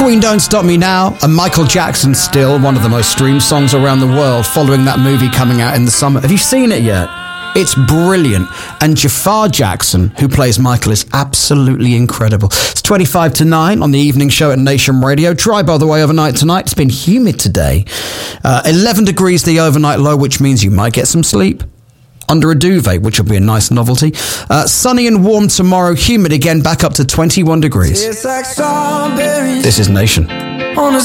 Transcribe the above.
Queen Don't Stop Me Now, and Michael Jackson still one of the most streamed songs around the world following that movie coming out in the summer. Have you seen it yet? It's brilliant. And Jafar Jackson, who plays Michael, is absolutely incredible. It's 25 to 9 on the evening show at Nation Radio. Dry, by the way, overnight tonight. It's been humid today. 11 degrees the overnight low, which means you might get some sleep under a duvet, which will be a nice novelty. Sunny and warm tomorrow, humid again, back up to 21 degrees. This is Nation. On a